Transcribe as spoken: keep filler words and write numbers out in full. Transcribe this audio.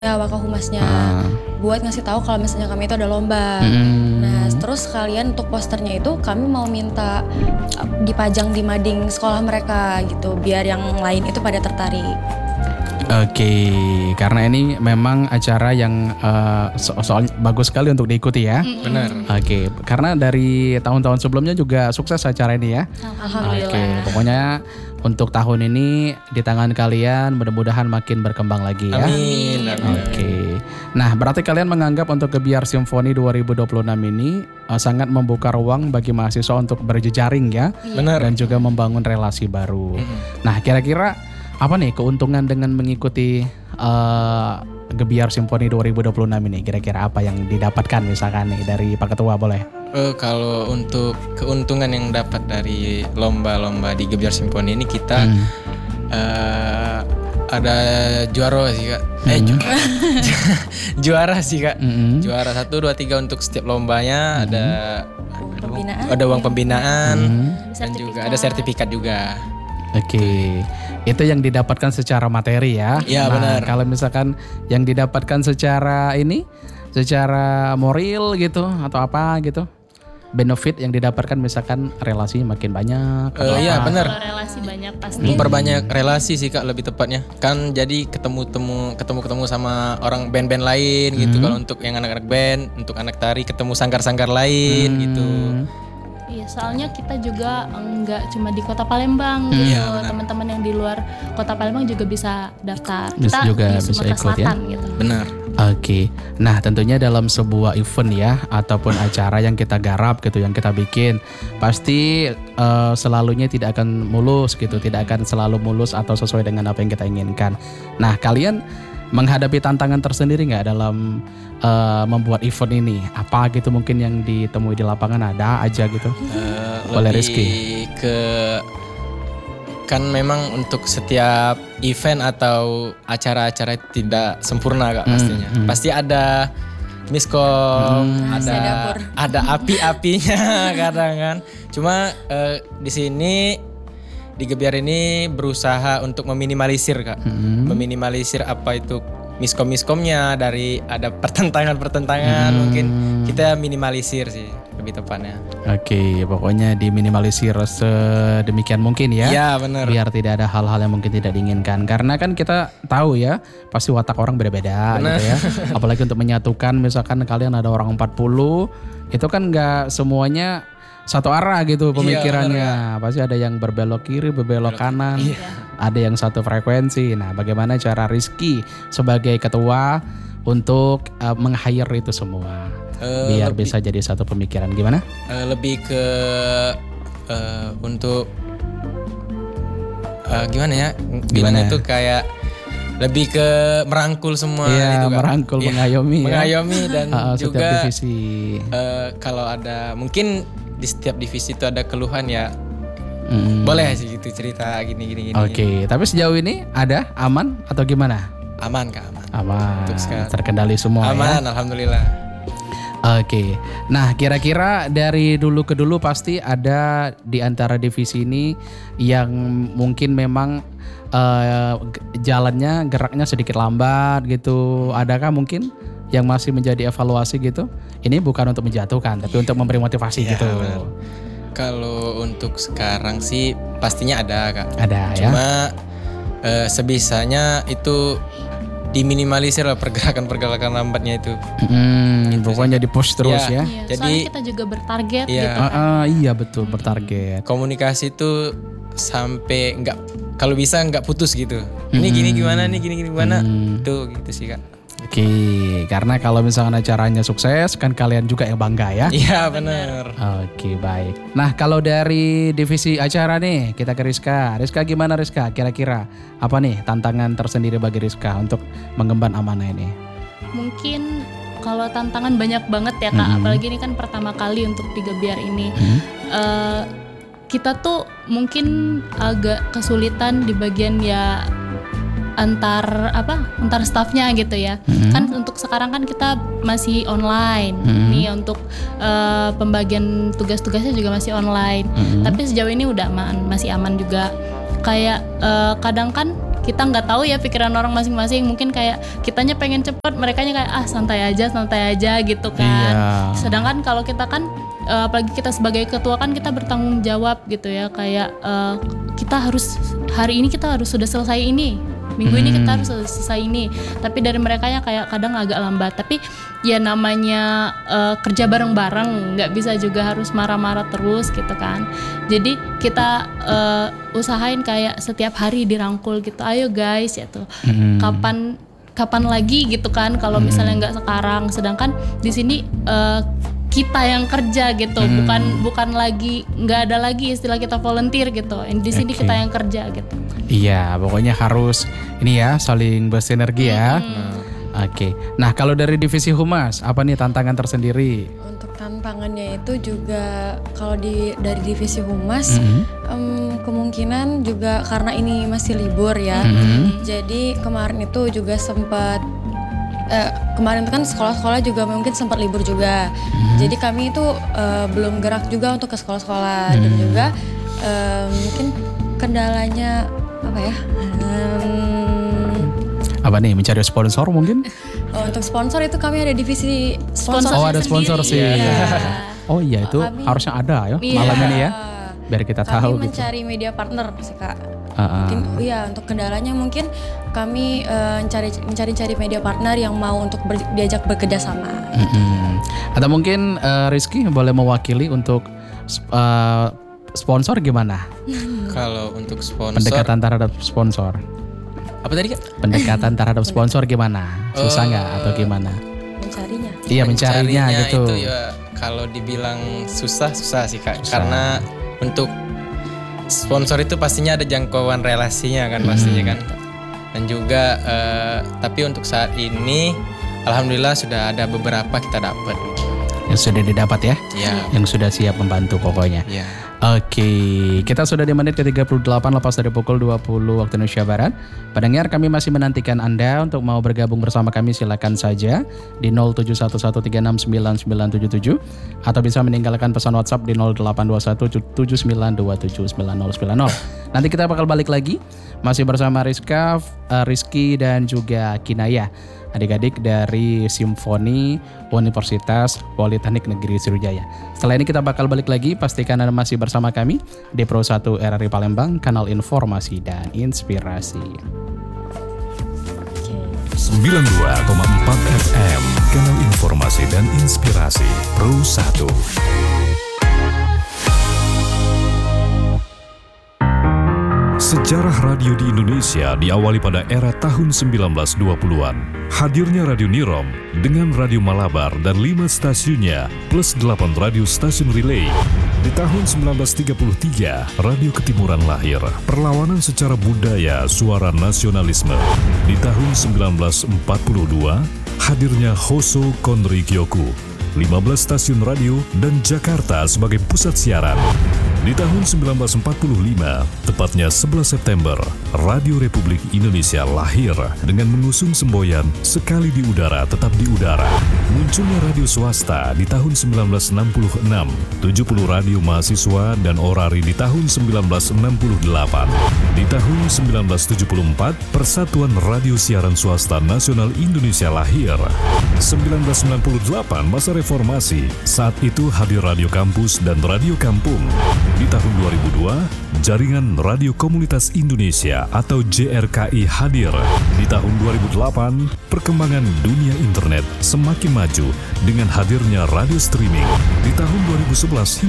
ya Wakahumasnya Ah. buat ngasih tahu kalau misalnya kami itu ada lomba. Hmm. Nah, terus sekalian untuk posternya itu kami mau minta uh, dipajang di mading sekolah mereka gitu, biar yang lain itu pada tertarik. Oke, karena ini memang acara yang uh, so- soal bagus sekali untuk diikuti ya. Benar. Oke, karena dari tahun-tahun sebelumnya juga sukses acara ini ya. Alhamdulillah. Oke, pokoknya untuk tahun ini di tangan kalian mudah-mudahan makin berkembang lagi ya. Amin. Amin. Oke, nah berarti kalian menganggap untuk Gebiar Simfoni dua ribu dua puluh enam ini uh, sangat membuka ruang bagi mahasiswa untuk berjejaring ya. Benar. Dan juga membangun relasi baru. Nah kira-kira apa nih keuntungan dengan mengikuti uh, Gebiar Simfoni dua ribu dua puluh enam ini? Kira-kira apa yang didapatkan misalkan nih dari Pak Ketua boleh? Eh, kalau untuk keuntungan yang dapat dari lomba-lomba di Gebiar Simfoni ini kita Hmm. eh, ada juara sih kak. Eh ju- juara sih kak. Mm-mm. Juara satu, dua, tiga untuk setiap lombanya ada Pembinaan. ada uang pembinaan Hmm. dan juga ada sertifikat juga. Oke, itu yang didapatkan secara materi ya. Iya, Nah, benar. kalau misalkan yang didapatkan secara ini, secara moral gitu atau apa gitu, benefit yang didapatkan misalkan relasi makin banyak. atau Eh, iya apa. benar. Kalau relasi banyak pasti. Memperbanyak relasi sih kak lebih tepatnya. Kan jadi ketemu-temu ketemu-ketemu sama orang band-band lain gitu. Kalau untuk yang anak-anak band, untuk anak tari ketemu sanggar-sanggar lain gitu. Hmm. Iya, soalnya kita juga enggak cuma di Kota Palembang Hmm. gitu. Iya, benar. Teman-teman yang di luar Kota Palembang juga bisa daftar. Bisa Kita juga di bisa Sumatera ikut ya. Selatan gitu. Benar. Oke, nah tentunya dalam sebuah event ya ataupun acara yang kita garap gitu, yang kita bikin, pasti eh, selalunya tidak akan mulus gitu, tidak akan selalu mulus atau sesuai dengan apa yang kita inginkan. Nah kalian menghadapi tantangan tersendiri nggak dalam eh, membuat event ini? Apa gitu mungkin yang ditemui di lapangan ada aja gitu? Eh, Boleh, lebih Rizky. ke kan memang untuk setiap event atau acara-acara tidak sempurna kak pastinya. hmm. Pasti ada miskom, ada Rahasia dapur. ada api-apinya kadang kan. Cuma eh, di sini di Gebiar ini berusaha untuk meminimalisir kak, meminimalisir apa itu miskom-miskomnya dari ada pertentangan-pertentangan mungkin kita minimalisir sih lebih tepatnya. Oke, pokoknya diminimalisir sedemikian mungkin ya. Iya benar. Biar tidak ada hal-hal yang mungkin tidak diinginkan. Karena kan kita tahu ya, pasti watak orang beda-beda gitu ya. Apalagi untuk menyatukan, misalkan kalian ada orang empat puluh, itu kan nggak semuanya satu arah gitu pemikirannya. Pasti ada yang berbelok kiri, berbelok kanan, ada yang satu frekuensi. Nah, bagaimana cara Rizky sebagai ketua untuk uh, meng-hire itu semua? Eh, Biar lebih- bisa jadi satu pemikiran. Gimana? Eh, lebih ke eh, untuk eh, gimana ya? Gimana? Bilangnya tuh kayak lebih ke merangkul semua Iya, gitu kan. merangkul, Iya, mengayomi ya. mengayomi dan Uh, setiap juga divisi. eh, kalau ada mungkin di setiap divisi itu ada keluhan ya. Mm. Boleh sih gitu cerita gini gini gini. Oke, tapi sejauh ini ada aman atau gimana? Aman Kak, aman. Aman, Untuk sekarang. terkendali semua ya. Aman, alhamdulillah. Oke, nah kira-kira dari dulu ke dulu pasti ada di antara divisi ini yang mungkin memang eh, g- jalannya, geraknya sedikit lambat gitu. Adakah mungkin yang masih menjadi evaluasi gitu? Ini bukan untuk menjatuhkan, tapi untuk memberi motivasi Iya, gitu. benar. Kalau untuk sekarang sih pastinya ada Kak. Ada ya. Cuma eh, sebisanya itu diminimalisir lah pergerakan-pergerakan lambatnya itu. Hmm, pokoknya di push terus ya. Iya. Iya, Jadi- soalnya kita juga bertarget Iya. gitu. Ah, ah, iya betul, bertarget. Komunikasi itu sampai nggak kalau bisa nggak putus gitu. Ini gini gimana nih gini gini gimana tuh gitu sih Kak. Oke, karena kalau misalkan acaranya sukses kan kalian juga yang bangga ya. Iya benar. Oke, baik. Nah, kalau dari divisi acara nih, kita ke Rizka. Rizka gimana Rizka? Kira-kira apa nih tantangan tersendiri bagi Rizka untuk mengemban amanah ini? Mungkin kalau tantangan banyak banget ya Kak, Mhm. apalagi ini kan pertama kali untuk di Gebiar ini. Hmm? Eh, kita tuh mungkin agak kesulitan di bagian ya antar apa antar staffnya gitu ya. Mhm. Kan untuk sekarang kan kita masih online Mhm. nih untuk eh, pembagian tugas-tugasnya juga masih online. Mhm. Tapi sejauh ini udah aman, masih aman juga. Kayak eh, kadang kan kita nggak tahu ya pikiran orang masing-masing, mungkin kayak kitanya pengen cepet, merekanya kayak ah santai aja santai aja gitu kan. Iya. Sedangkan kalau kita kan uh, apalagi kita sebagai ketua kan kita bertanggung jawab gitu ya, kayak uh, kita harus hari ini kita harus sudah selesai ini, minggu ini kita harus selesai ini. Tapi dari mereka ya kayak kadang agak lambat. Tapi ya namanya uh, kerja bareng-bareng, nggak bisa juga harus marah-marah terus gitu kan. Jadi kita uh, usahain kayak setiap hari dirangkul gitu. Ayo guys ya tuh. Hmm. Kapan kapan lagi gitu kan kalau misalnya nggak sekarang. Sedangkan di sini uh, kita yang kerja gitu, Hmm. bukan bukan lagi nggak ada lagi istilah kita volunteer gitu. Di sini Oke. kita yang kerja gitu. Iya, pokoknya harus ini ya saling bersinergi ya. Oke. Nah, kalau dari divisi humas apa nih tantangan tersendiri? Untuk tantangannya itu juga kalau di dari divisi humas Mhm. em, kemungkinan juga karena ini masih libur ya. Mhm. Jadi kemarin itu juga sempat eh, kemarin itu kan sekolah-sekolah juga mungkin sempat libur juga. Jadi kami itu eh, belum gerak juga untuk ke sekolah-sekolah dan juga eh, mungkin kendalanya apa ya? Em, Apa nih mencari sponsor mungkin? oh, untuk sponsor itu kami ada divisi sponsor. Oh, ada sponsor sih. Iya. Oh iya itu Kami- harusnya ada ya Iya. malam ini ya. Biar kita Kami tahu gitu. mencari media partner sih kak. Ah, ah. Mungkin, iya untuk kendalanya mungkin kami eh, mencari mencari-cari media partner yang mau untuk ber- diajak bekerja sama. Mm-mm. Atau mungkin eh, Rizky boleh mewakili untuk sp- eh, sponsor gimana? Kalau untuk sponsor Pendekatan terhadap sponsor. apa tadi Kak? Pendekatan terhadap sponsor gimana? Susah nggak atau gimana? Mencarinya. Iya mencarinya gitu. Itu ya kalau dibilang susah susah sih Kak. Susah. Karena untuk sponsor itu pastinya ada jangkauan relasinya kan pastinya kan. Dan juga eh, tapi untuk saat ini alhamdulillah sudah ada beberapa kita dapat. Yang sudah didapat ya? Iya. Yang sudah siap membantu pokoknya. Iya. Oke, kita sudah di menit ke tiga puluh delapan lepas dari pukul dua puluh waktu Indonesia Barat. Pendengar, kami masih menantikan Anda untuk mau bergabung bersama kami, silakan saja di nol tujuh satu satu tiga enam sembilan sembilan tujuh tujuh atau bisa meninggalkan pesan WhatsApp di nol delapan dua satu tujuh sembilan dua tujuh sembilan nol sembilan nol. Nanti kita bakal balik lagi masih bersama Rizka, uh, Rizky dan juga Kinaya, adik-adik dari Simfoni Universitas Politeknik Negeri Sriwijaya. Setelah ini kita bakal balik lagi, pastikan Anda masih bersama kami di Pro satu R R I Palembang, kanal informasi dan inspirasi. sembilan puluh dua koma empat F M, kanal informasi dan inspirasi Pro satu. Sejarah radio di Indonesia diawali pada era tahun sembilan belas dua puluhan. Hadirnya Radio Nirom dengan Radio Malabar dan lima stasiunnya plus delapan radio stasiun relay. Di tahun sembilan belas tiga puluh tiga, Radio Ketimuran lahir. Perlawanan secara budaya, suara nasionalisme. Di tahun sembilan belas empat puluh dua, hadirnya Hoso Konri Kyoku. lima belas stasiun radio dan Jakarta sebagai pusat siaran. Di tahun sembilan belas empat puluh lima, tepatnya sebelas September, Radio Republik Indonesia lahir dengan mengusung semboyan sekali di udara tetap di udara. Munculnya radio swasta di tahun sembilan belas enam puluh enam, tujuh puluh radio mahasiswa dan orari di tahun sembilan belas enam puluh delapan. Di tahun sembilan belas tujuh puluh empat, Persatuan Radio Siaran Swasta Nasional Indonesia lahir. sembilan belas sembilan puluh delapan, masa reformasi. Saat itu hadir Radio Kampus dan Radio Kampung. Di tahun dua ribu dua, Jaringan Radio Komunitas Indonesia atau J R K I hadir. Di tahun dua ribu delapan, perkembangan dunia internet semakin maju dengan hadirnya radio streaming. Di tahun dua ribu sebelas hingga